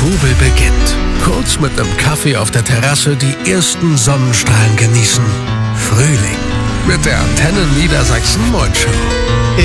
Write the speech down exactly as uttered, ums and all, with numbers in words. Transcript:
Trubel beginnt. Kurz mit nem Kaffee auf der Terrasse die ersten Sonnenstrahlen genießen. Frühling mit der Antenne Niedersachsen Mornshow.